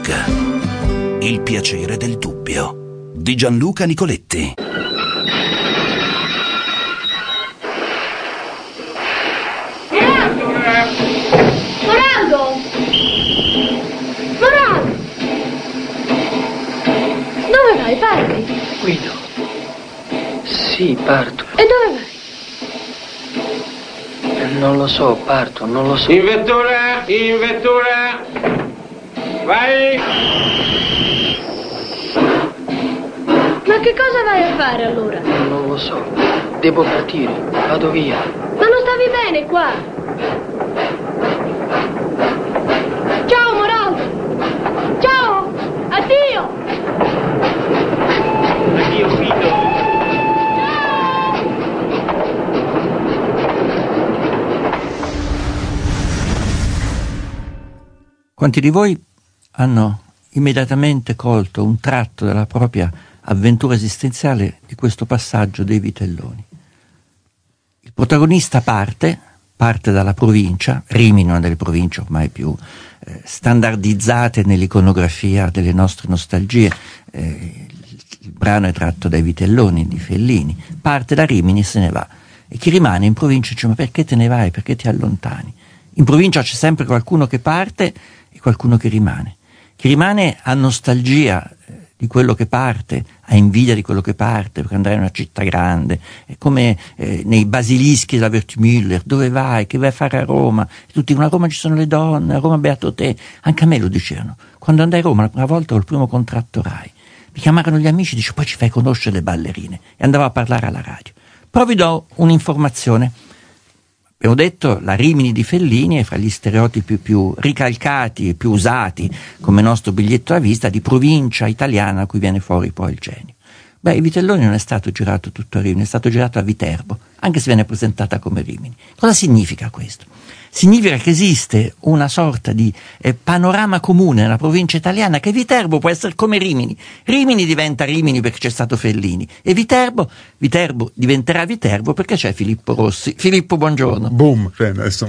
Luca. Il piacere del dubbio di Gianluca Nicoletti. Morando! Dove vai? Parti? Guido. Sì, parto. E dove vai? Non lo so, parto, non lo so. In vettura! Vai! Ma che cosa vai a fare allora? Non lo so. Devo partire. Vado via. Ma non stavi bene qua? Ciao, Morando! Ciao! Addio! Addio, Guido! Quanti di voi hanno immediatamente colto un tratto della propria avventura esistenziale di questo passaggio dei Vitelloni? Il protagonista parte dalla provincia, Rimini, una delle province ormai più standardizzate nell'iconografia delle nostre nostalgie. Il brano è tratto dai Vitelloni di Fellini, parte da Rimini e se ne va. E chi rimane in provincia dice: ma perché te ne vai? Perché ti allontani? In provincia c'è sempre qualcuno che parte e qualcuno che rimane. Chi rimane ha nostalgia di quello che parte, ha invidia di quello che parte, perché andare in una città grande, è come nei basilischi della Wertmüller: dove vai? Che vai a fare a Roma? E tutti dicono: a Roma ci sono le donne, a Roma beato te. Anche a me lo dicevano. Quando andai a Roma la prima volta col primo contratto Rai, mi chiamarono gli amici, dice: poi ci fai conoscere le ballerine, e andavo a parlare alla radio. Però vi do un'informazione. Abbiamo detto, la Rimini di Fellini è fra gli stereotipi più ricalcati e più usati come nostro biglietto da visita di provincia italiana a cui viene fuori poi il genio. Beh, i Vitelloni non è stato girato tutto a Rimini, è stato girato a Viterbo, anche se viene presentata come Rimini. Cosa significa questo? Significa che esiste una sorta di panorama comune nella provincia italiana, che Viterbo può essere come Rimini. Rimini diventa Rimini perché c'è stato Fellini, e Viterbo diventerà Viterbo perché c'è Filippo Rossi. Filippo, buongiorno. Boom, adesso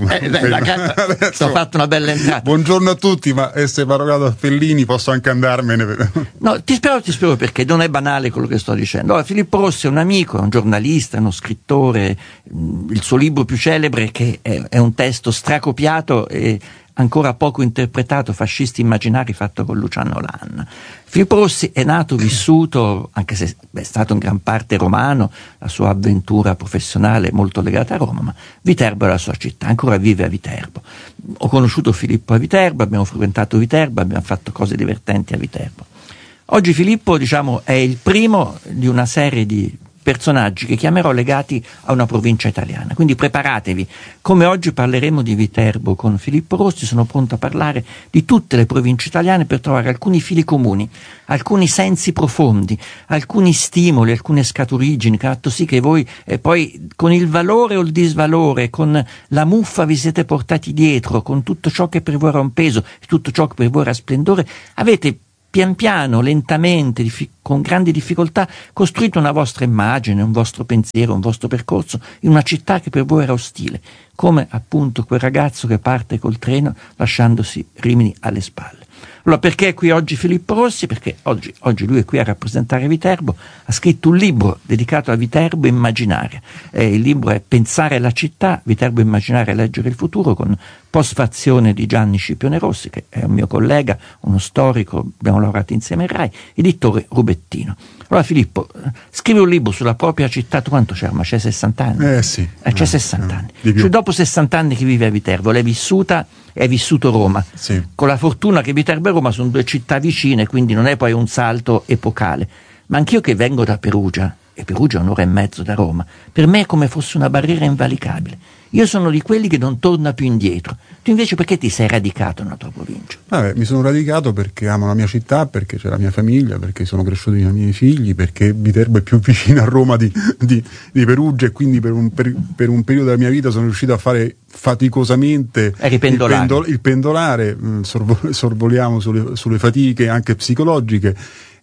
ho fatto una bella entrata. Buongiorno a tutti, ma se parogato a Fellini posso anche andarmene. No, ti spiego perché non è banale quello che sto dicendo. Allora, Filippo Rossi è un amico, è un giornalista, è uno scrittore. Il suo libro più celebre, che è un testo stracopiato e ancora poco interpretato, Fascisti immaginari, fatto con Luciano Lanna. Filippo Rossi è nato, vissuto, anche se è stato in gran parte romano, la sua avventura professionale è molto legata a Roma, ma Viterbo è la sua città, ancora vive a Viterbo. Ho conosciuto Filippo a Viterbo, abbiamo frequentato Viterbo, abbiamo fatto cose divertenti a Viterbo. Oggi Filippo, è il primo di una serie di personaggi che chiamerò legati a una provincia italiana, quindi preparatevi. Come oggi parleremo di Viterbo con Filippo Rossi, sono pronto a parlare di tutte le province italiane per trovare alcuni fili comuni, alcuni sensi profondi, alcuni stimoli, alcune scaturigini che hanno fatto sì che voi poi con il valore o il disvalore, con la muffa vi siete portati dietro, con tutto ciò che per voi era un peso e tutto ciò che per voi era splendore, avete pian piano, lentamente, con grandi difficoltà, costruito una vostra immagine, un vostro pensiero, un vostro percorso in una città che per voi era ostile, come appunto quel ragazzo che parte col treno lasciandosi Rimini alle spalle. Allora, perché è qui oggi Filippo Rossi? Perché oggi lui è qui a rappresentare Viterbo, ha scritto un libro dedicato a Viterbo Immaginaria. Il libro è Pensare la città, Viterbo Immaginaria, leggere il futuro, con postfazione di Gianni Scipione Rossi, che è un mio collega, uno storico, abbiamo lavorato insieme al Rai, editore Rubettino. Allora Filippo, scrive un libro sulla propria città, tu quanto c'è? Ma c'è 60 anni? Sì. C'è 60 anni. Cioè, dopo 60 anni che vive a Viterbo, l'hai vissuta e hai vissuto Roma. Sì. Con la fortuna che Viterbo e Roma sono due città vicine, quindi non è poi un salto epocale. Ma anch'io che vengo da Perugia, e Perugia è 1 ora e mezzo da Roma, per me è come fosse una barriera invalicabile. Io sono di quelli che non torna più indietro. Tu invece perché ti sei radicato nella tua provincia? Mi sono radicato perché amo la mia città, perché c'è la mia famiglia, perché sono cresciuto con i miei figli, perché Viterbo è più vicino a Roma di Perugia, e quindi per un periodo della mia vita sono riuscito a fare faticosamente il pendolare, sorvoliamo sulle fatiche anche psicologiche.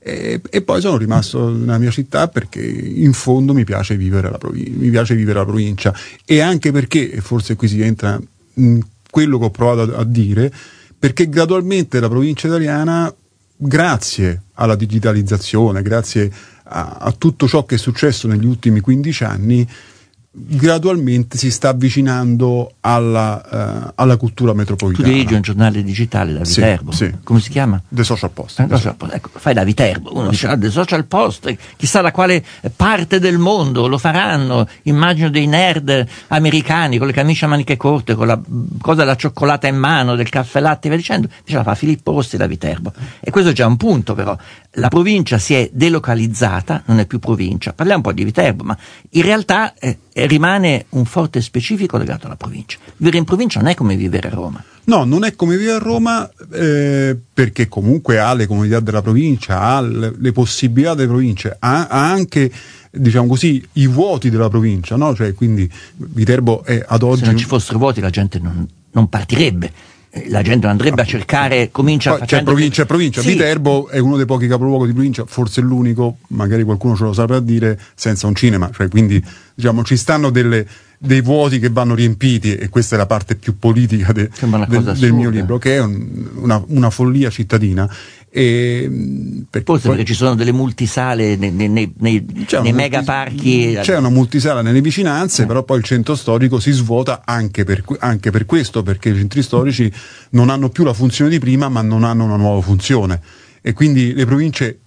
E poi sono rimasto nella mia città perché in fondo mi piace vivere la provincia, e anche perché, e forse qui si entra quello che ho provato a dire, perché gradualmente la provincia italiana grazie alla digitalizzazione, grazie a tutto ciò che è successo negli ultimi 15 anni, gradualmente si sta avvicinando alla cultura metropolitana. Tu dirigi un giornale digitale da Viterbo, sì. Come si chiama? The Social Post. Ecco, fai da Viterbo, uno dice The Social Post, chissà da quale parte del mondo lo faranno, immagino dei nerd americani con le camicie a maniche corte, con la cosa della cioccolata in mano, del caffè latte e via dicendo, diceva fa Filippo Rossi da Viterbo. E questo è già un punto, però la provincia si è delocalizzata, non è più provincia, parliamo un po' di Viterbo, ma in realtà rimane un forte specifico legato alla provincia. Vivere in provincia non è come vivere a Roma. No, non è come vivere a Roma, perché comunque ha le comunità della provincia, ha le possibilità delle province, ha anche, diciamo così, i vuoti della provincia, no? Cioè, quindi Viterbo è ad oggi... Se non ci fossero vuoti la gente non partirebbe. La gente non andrebbe a cercare, comincia a c'è provincia e provincia. Sì. Viterbo è uno dei pochi capoluoghi di provincia, forse l'unico, magari qualcuno ce lo saprà dire, senza un cinema, cioè, quindi diciamo ci stanno dei vuoti che vanno riempiti, e questa è la parte più politica del mio libro, che è una follia cittadina. Perché ci sono delle multisale nei megaparchi. C'è una multisala nelle vicinanze, però poi il centro storico si svuota anche per questo, perché i centri storici non hanno più la funzione di prima, ma non hanno una nuova funzione, e quindi le province,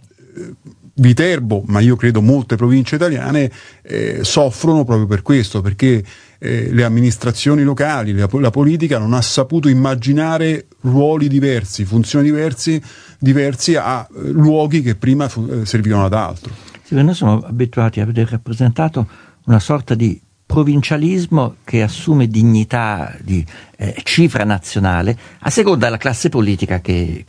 Viterbo, ma io credo molte province italiane, soffrono proprio per questo, perché le amministrazioni locali, la politica non ha saputo immaginare ruoli diversi, funzioni diversi a luoghi che prima servivano ad altro. Sì, noi siamo abituati a vedere rappresentato una sorta di provincialismo che assume dignità di cifra nazionale a seconda della classe politica che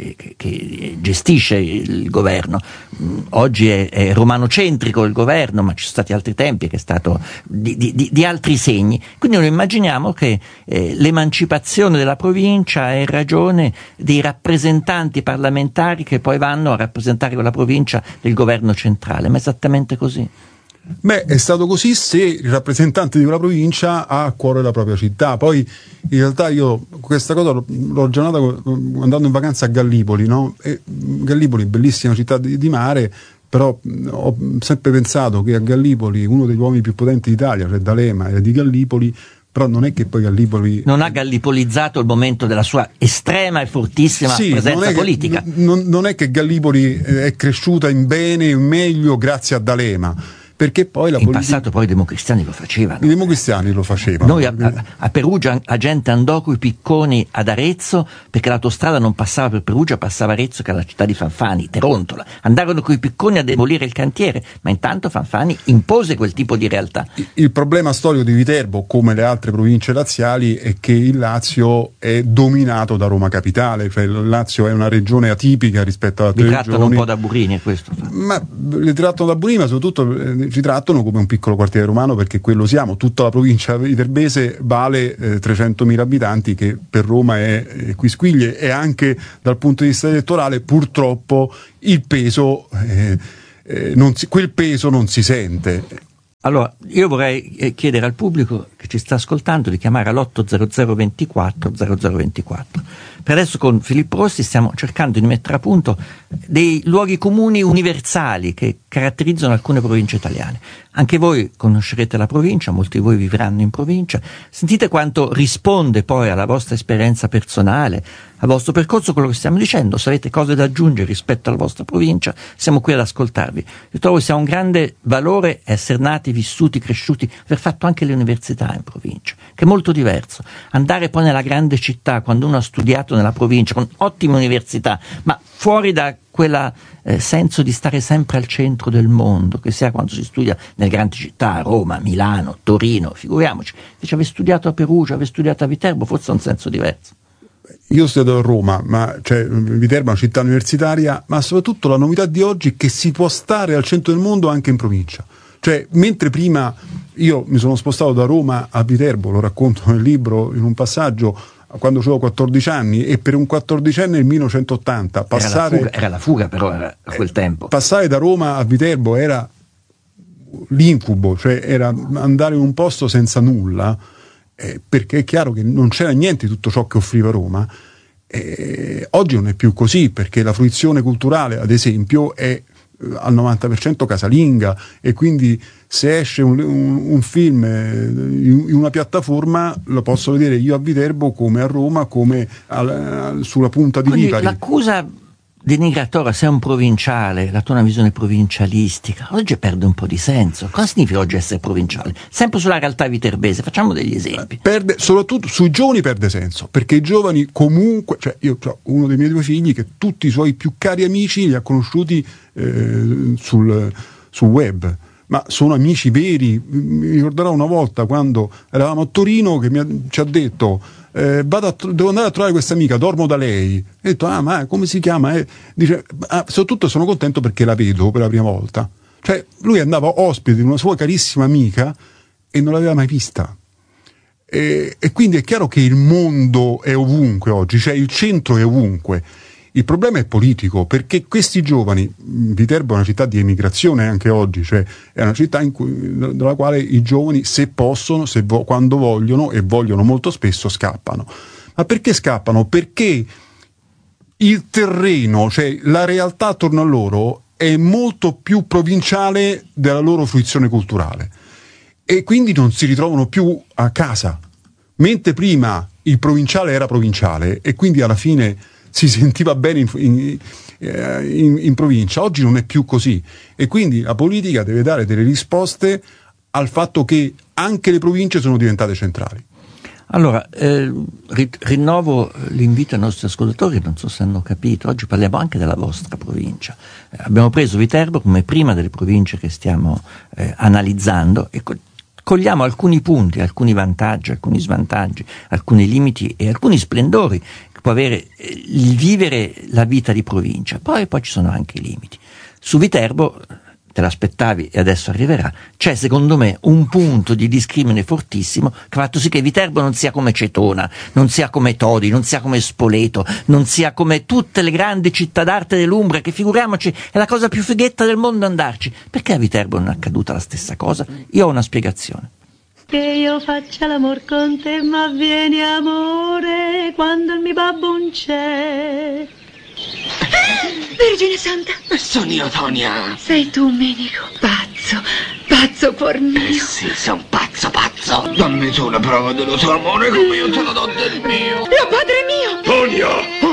gestisce il governo. Oggi è romanocentrico il governo, ma ci sono stati altri tempi che è stato di altri segni. Quindi noi immaginiamo che l'emancipazione della provincia è in ragione dei rappresentanti parlamentari che poi vanno a rappresentare quella provincia del governo centrale, ma è esattamente così. Beh, è stato così se il rappresentante di quella provincia ha a cuore la propria città. Poi in realtà io questa cosa l'ho già notata andando in vacanza a Gallipoli, no? E Gallipoli, bellissima città di mare, però ho sempre pensato che a Gallipoli uno degli uomini più potenti d'Italia, cioè D'Alema, era di Gallipoli. Però non è che poi Gallipoli non ha gallipolizzato il momento della sua estrema e fortissima presenza politica. Non è che Gallipoli è cresciuta in bene, in meglio grazie a D'Alema. Perché poi in passato poi i democristiani lo facevano. I democristiani lo facevano. Noi a Perugia la gente andò coi picconi ad Arezzo perché l'autostrada non passava per Perugia, passava Arezzo, che è la città di Fanfani, Terontola. Andarono coi picconi a demolire il cantiere, ma intanto Fanfani impose quel tipo di realtà. Il problema storico di Viterbo, come le altre province laziali, è che il Lazio è dominato da Roma Capitale, cioè il Lazio è una regione atipica rispetto ad altre regioni. Li trattano un po' da burini, questo. Ma li trattano da burini, ma soprattutto ci trattano come un piccolo quartiere romano, perché quello siamo. Tutta la provincia viterbese vale 300.000 abitanti, che per Roma è quisquiglie, e anche dal punto di vista elettorale purtroppo il peso quel peso non si sente. Allora, io vorrei chiedere al pubblico che ci sta ascoltando di chiamare all'800 24 0024. Per adesso con Filippo Rossi stiamo cercando di mettere a punto dei luoghi comuni universali che caratterizzano alcune province italiane. Anche voi conoscerete la provincia, molti di voi vivranno in provincia. Sentite quanto risponde poi alla vostra esperienza personale, al vostro percorso quello che stiamo dicendo. Se avete cose da aggiungere rispetto alla vostra provincia, siamo qui ad ascoltarvi. Io trovo che sia un grande valore essere nati, vissuti, cresciuti, aver fatto anche le università in provincia, che è molto diverso. Andare poi nella grande città, quando uno ha studiato nella provincia, con ottime università, ma fuori da quel senso di stare sempre al centro del mondo, che sia quando si studia nelle grandi città, Roma, Milano, Torino, figuriamoci. Invece aver studiato a Perugia, aver studiato a Viterbo, forse ha un senso diverso. Io ho studiato a Roma, ma Viterbo è una città universitaria, ma soprattutto la novità di oggi è che si può stare al centro del mondo anche in provincia. Cioè, mentre prima io mi sono spostato da Roma a Viterbo, lo racconto nel libro in un passaggio, quando avevo 14 anni, e per un 14enne nel 1980 era la fuga però a quel tempo. Passare da Roma a Viterbo era l'incubo, cioè era andare in un posto senza nulla, perché è chiaro che non c'era niente di tutto ciò che offriva Roma, Oggi non è più così, perché la fruizione culturale, ad esempio, è al 90% casalinga, e quindi se esce un film in una piattaforma lo posso vedere io a Viterbo come a Roma, come sulla punta di Quindi Lipari. l'accusa denigratoria, sei un provinciale, la tua è una visione provincialistica, oggi perde un po' di senso. Cosa significa oggi essere provinciale? Sempre sulla realtà viterbese, facciamo degli esempi. Soprattutto sui giovani perde senso, perché i giovani comunque, cioè io ho uno dei miei due figli che tutti i suoi più cari amici li ha conosciuti sul web, ma sono amici veri. Mi ricorderò una volta quando eravamo a Torino che ci ha detto devo andare a trovare questa amica, dormo da lei. Ho detto, ma come si chiama? Dice, soprattutto sono contento perché la vedo per la prima volta. Cioè lui andava ospite di una sua carissima amica e non l'aveva mai vista. E quindi è chiaro che il mondo è ovunque oggi, cioè il centro è ovunque. Il problema è politico, perché questi giovani, Viterbo è una città di emigrazione anche oggi, cioè è una città dalla quale i giovani, se possono, quando vogliono, e vogliono molto spesso, scappano. Ma perché scappano? Perché il terreno, cioè la realtà attorno a loro, è molto più provinciale della loro fruizione culturale, e quindi non si ritrovano più a casa. Mentre prima il provinciale era provinciale e quindi alla fine si sentiva bene in provincia, oggi non è più così, e quindi la politica deve dare delle risposte al fatto che anche le province sono diventate centrali. Allora, rinnovo l'invito ai nostri ascoltatori, non so se hanno capito, oggi parliamo anche della vostra provincia. Abbiamo preso Viterbo come prima delle province che stiamo analizzando, e cogliamo alcuni punti, alcuni vantaggi, alcuni svantaggi, alcuni limiti e alcuni splendori che può avere il vivere la vita di provincia. Poi ci sono anche i limiti. Su Viterbo, te l'aspettavi e adesso arriverà, c'è secondo me un punto di discrimine fortissimo che ha fatto sì che Viterbo non sia come Cetona, non sia come Todi, non sia come Spoleto, non sia come tutte le grandi città d'arte dell'Umbria, che figuriamoci è la cosa più fighetta del mondo andarci. Perché a Viterbo non è accaduta la stessa cosa? Io ho una spiegazione. Che io faccia l'amor con te, ma vieni amore quando il mio babbo non c'è. Vergine Santa! Sono io, Tonia! Sei tu, Menico, pazzo cuor mio! Sì, sei un pazzo! Dammi tu la prova dello tuo amore come io te lo do del mio! Lo padre mio! Tonia!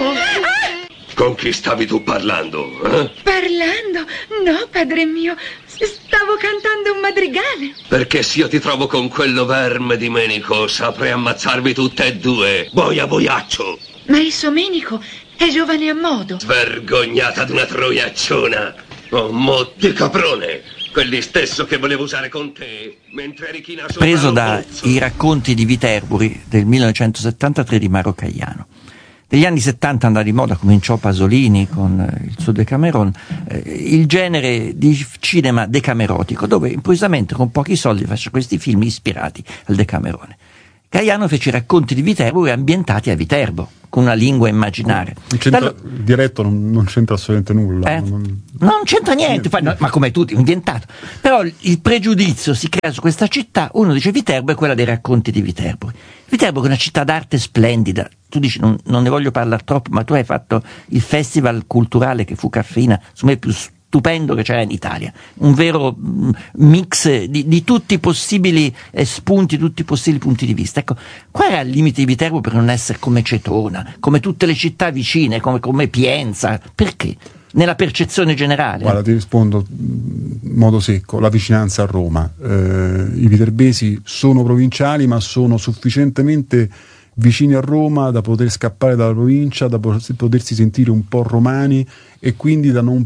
Con chi stavi tu parlando? Parlando? No, padre mio, stavo cantando un madrigale. Perché se io ti trovo con quello verme di Menico saprei ammazzarvi tutte e due, boiaccio! Ma il suo Menico è giovane a modo. Svergognata d'una troiacciona! Oh, motti caprone! Quelli stesso che volevo usare con te, mentre eri china sopra Preso lo dai pozzo. racconti di Viterburi del 1973 di Maro Caiano. Negli anni 70 andò di moda, cominciò Pasolini con il suo Decameron, il genere di cinema decamerotico, dove improvvisamente con pochi soldi faceva questi film ispirati al Decamerone. Caiano fece i racconti di Viterbo ambientati a Viterbo, con una lingua immaginaria. Il diretto non c'entra assolutamente nulla. Non c'entra niente, ma come tutti, inventato. Però il pregiudizio si crea su questa città, uno dice Viterbo è quella dei racconti di Viterbo. Viterbo è una città d'arte splendida. Tu dici non ne voglio parlare troppo, ma tu hai fatto il festival culturale che fu Caffeina, secondo me più stupendo che c'era in Italia, un vero mix di tutti i possibili spunti, tutti i possibili punti di vista. Ecco, qual era il limite di Viterbo per non essere come Cetona, come tutte le città vicine, come Pienza? Perché? Nella percezione generale? Guarda, ti rispondo in modo secco: la vicinanza a Roma. I viterbesi sono provinciali, ma sono sufficientemente vicini a Roma da poter scappare dalla provincia, da potersi sentire un po' romani, e quindi da non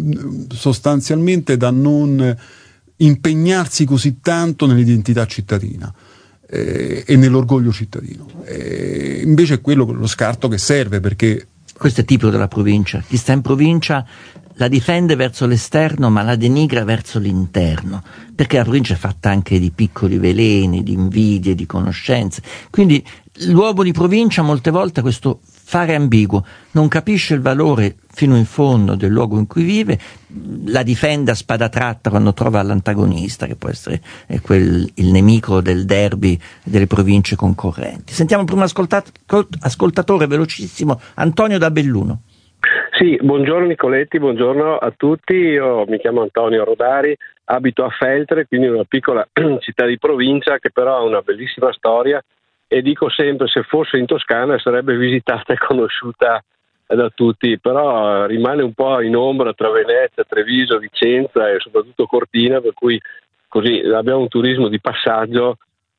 impegnarsi così tanto nell'identità cittadina e nell'orgoglio cittadino. Invece è quello lo scarto che serve, perché questo è tipico della provincia. Chi sta in provincia la difende verso l'esterno, ma la denigra verso l'interno, perché la provincia è fatta anche di piccoli veleni, di invidie, di conoscenze. Quindi l'uomo di provincia molte volte ha questo fare ambiguo, non capisce il valore fino in fondo del luogo in cui vive, la difende a spada tratta quando trova l'antagonista, che può essere il nemico del derby delle province concorrenti. Sentiamo il primo ascoltatore velocissimo, Antonio da Belluno. Sì, buongiorno Nicoletti, buongiorno a tutti, io mi chiamo Antonio Rodari, abito a Feltre, quindi una piccola città di provincia che però ha una bellissima storia e dico sempre, se fosse in Toscana sarebbe visitata e conosciuta da tutti, però rimane un po' in ombra tra Venezia, Treviso, Vicenza e soprattutto Cortina, per cui così abbiamo un turismo di passaggio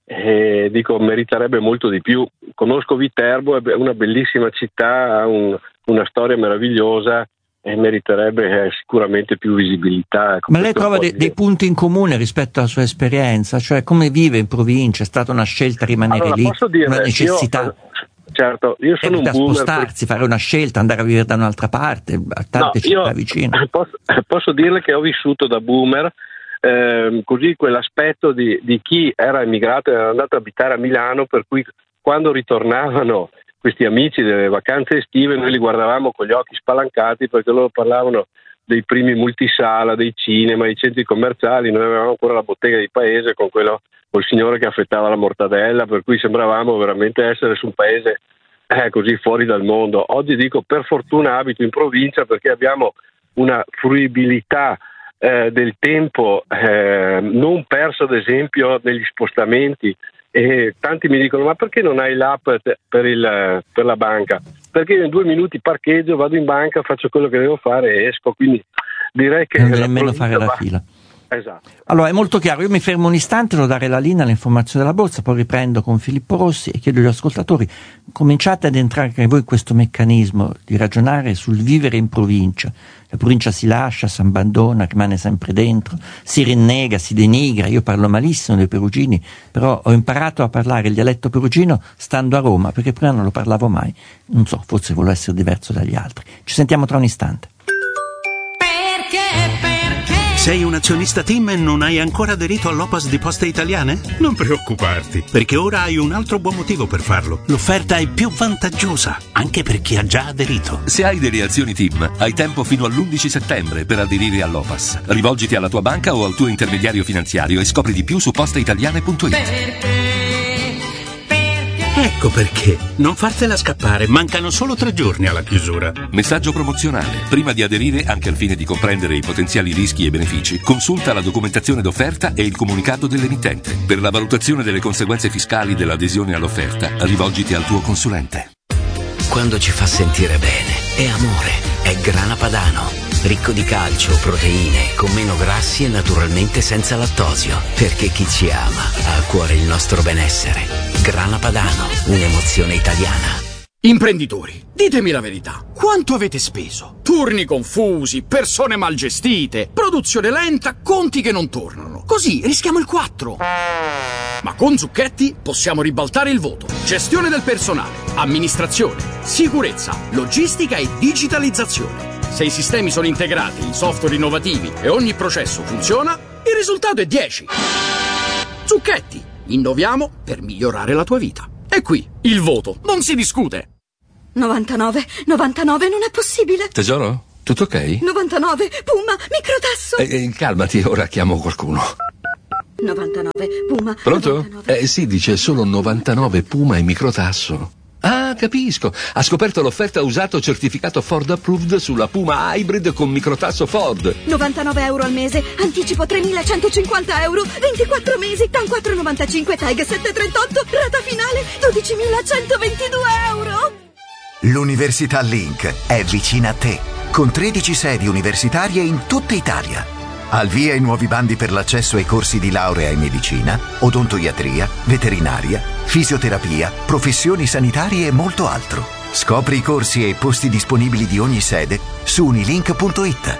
e dico meriterebbe molto di più. Conosco Viterbo, è una bellissima città, ha una storia meravigliosa e meriterebbe sicuramente più visibilità. Ma lei trova dei punti in comune rispetto alla sua esperienza? Cioè come vive in provincia? È stata una scelta rimanere lì? Una necessità? Certo, io sono un boomer. Spostarsi, fare una scelta, andare a vivere da un'altra parte, a tante città vicine. Posso dirle che ho vissuto da boomer, così quell'aspetto di chi era emigrato e era andato a abitare a Milano, per cui quando ritornavano questi amici delle vacanze estive noi li guardavamo con gli occhi spalancati perché loro parlavano dei primi multisala, dei cinema, dei centri commerciali, noi avevamo ancora la bottega di paese con col signore che affettava la mortadella, per cui sembravamo veramente essere su un paese così fuori dal mondo. Oggi dico per fortuna abito in provincia perché abbiamo una fruibilità del tempo non perso ad esempio negli spostamenti. E tanti mi dicono ma perché non hai l'app per la banca? Perché io in 2 minuti parcheggio, vado in banca, faccio quello che devo fare e esco, quindi direi che non deve nemmeno fare la fila. Esatto. Allora è molto chiaro, io mi fermo un istante, devo dare la linea all'informazione della borsa, poi riprendo con Filippo Rossi e chiedo agli ascoltatori, cominciate ad entrare anche voi in questo meccanismo di ragionare sul vivere in provincia. La provincia si lascia, si abbandona, rimane sempre dentro, si rinnega, si denigra. Io parlo malissimo dei perugini, però ho imparato a parlare il dialetto perugino stando a Roma, perché prima non lo parlavo mai. Non so, forse volevo essere diverso dagli altri. Ci sentiamo tra un istante. Sei un azionista TIM e non hai ancora aderito all'OPAS di Poste Italiane? Non preoccuparti, perché ora hai un altro buon motivo per farlo. L'offerta è più vantaggiosa, anche per chi ha già aderito. Se hai delle azioni TIM, hai tempo fino all'11 settembre per aderire all'OPAS. Rivolgiti alla tua banca o al tuo intermediario finanziario e scopri di più su posteitaliane.it. Ecco perché. Non fartela scappare, mancano solo 3 giorni alla chiusura. Messaggio promozionale. Prima di aderire, anche al fine di comprendere i potenziali rischi e benefici, consulta la documentazione d'offerta e il comunicato dell'emittente. Per la valutazione delle conseguenze fiscali dell'adesione all'offerta, rivolgiti al tuo consulente. Quando ci fa sentire bene, è amore, è Grana Padano. Ricco di calcio, proteine, con meno grassi e naturalmente senza lattosio. Perché chi ci ama ha a cuore il nostro benessere. Grana Padano, un'emozione italiana. Imprenditori, ditemi la verità. Quanto avete speso? Turni confusi, persone mal gestite, produzione lenta, conti che non tornano. Così rischiamo il 4. Ma con Zucchetti possiamo ribaltare il voto. Gestione del personale, amministrazione, sicurezza, logistica e digitalizzazione. Se i sistemi sono integrati, i software innovativi e ogni processo funziona, il risultato è 10. Zucchetti, innoviamo per migliorare la tua vita. E qui, il voto, non si discute. 99 non è possibile. Tesoro, tutto ok? 99, Puma, microtasso. Calmati, ora chiamo qualcuno. 99, Puma. Pronto? 99. Sì, dice solo 99 Puma e microtasso. Ah, capisco. Ha scoperto l'offerta usato certificato Ford Approved sulla Puma Hybrid con microtasso Ford. 99 euro al mese, anticipo 3.150 euro, 24 mesi, TAN 4,95, TAG 7,38, rata finale 12.122 euro. L'Università Link è vicina a te, con 13 sedi universitarie in tutta Italia. Al via i nuovi bandi per l'accesso ai corsi di laurea in medicina, odontoiatria, veterinaria, fisioterapia, professioni sanitarie e molto altro. Scopri i corsi e i posti disponibili di ogni sede su unilink.it.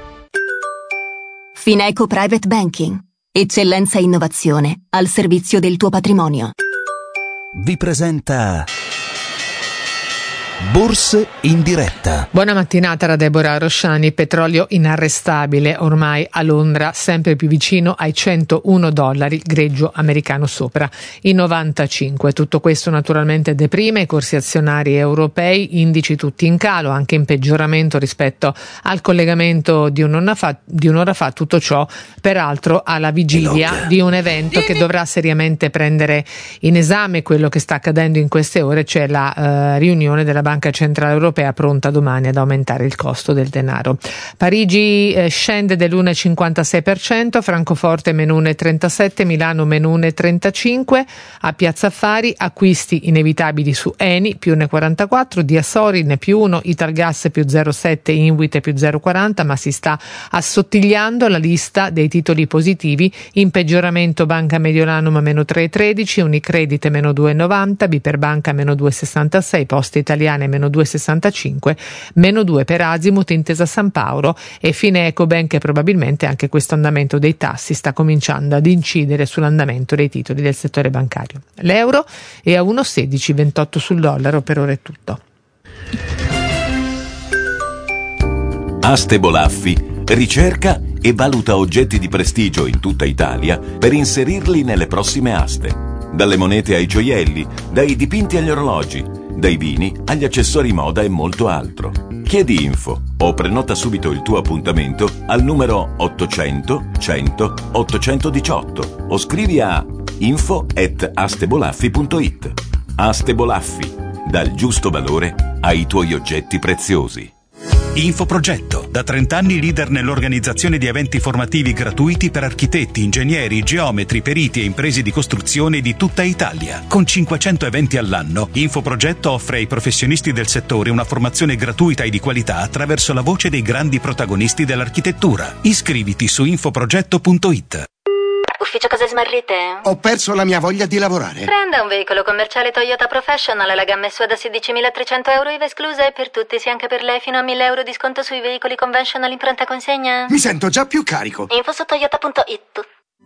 Fineco Private Banking. Eccellenza e innovazione al servizio del tuo patrimonio. Vi presenta Borse in diretta. Buona mattinata da Deborah Rosciani. Petrolio inarrestabile ormai a Londra, sempre più vicino ai $101, greggio americano sopra i 95. Tutto questo naturalmente deprime i corsi azionari europei, indici tutti in calo, anche in peggioramento rispetto al collegamento di un'ora fa. Tutto ciò peraltro alla vigilia di un evento che dovrà seriamente prendere in esame quello che sta accadendo in queste ore, cioè la riunione della Banca Centrale Europea pronta domani ad aumentare il costo del denaro. Parigi scende dell'1,56%, Francoforte meno 1,37%, Milano meno 1,35%, a Piazza Affari acquisti inevitabili su Eni più 1,44%, Diasorin più 1%, Italgas più 0,7%, Inwit più 0,40%, ma si sta assottigliando la lista dei titoli positivi. In peggioramento Banca Mediolanum meno 3,13%, Unicredit meno 2,90%, Biperbanca meno 2,66%, Poste Italiane meno 2,65%, meno 2 per Azimut, Intesa San Paolo e fine Ecobank, e probabilmente anche questo andamento dei tassi sta cominciando ad incidere sull'andamento dei titoli del settore bancario. L'euro è a 1,1628 sul dollaro. Per ora è tutto. Aste Bolaffi ricerca e valuta oggetti di prestigio in tutta Italia per inserirli nelle prossime aste. Dalle monete ai gioielli, dai dipinti agli orologi, dai vini agli accessori moda e molto altro. Chiedi info o prenota subito il tuo appuntamento al numero 800 100 818 o scrivi a info@astebolaffi.it. Aste Bolaffi, dal giusto valore ai tuoi oggetti preziosi. Infoprogetto, da 30 anni leader nell'organizzazione di eventi formativi gratuiti per architetti, ingegneri, geometri, periti e imprese di costruzione di tutta Italia. Con 500 eventi all'anno, Infoprogetto offre ai professionisti del settore una formazione gratuita e di qualità attraverso la voce dei grandi protagonisti dell'architettura. Iscriviti su infoprogetto.it. Ufficio cose smarrite? Ho perso la mia voglia di lavorare. Prenda un veicolo commerciale Toyota Professional, la gamma SUA da 16.300 euro IVA esclusa e per tutti, sì anche per lei, fino a 1.000 euro di sconto sui veicoli conventional in pronta consegna. Mi sento già più carico. Info su toyota.it.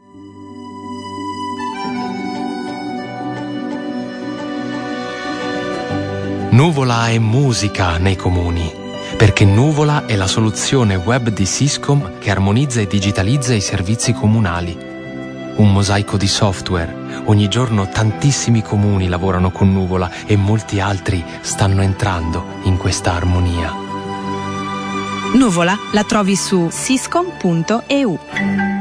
Nuvola è musica nei comuni, perché Nuvola è la soluzione web di Syscom che armonizza e digitalizza i servizi comunali. Un mosaico di software. Ogni giorno tantissimi comuni lavorano con Nuvola e molti altri stanno entrando in questa armonia. Nuvola la trovi su syscom.eu.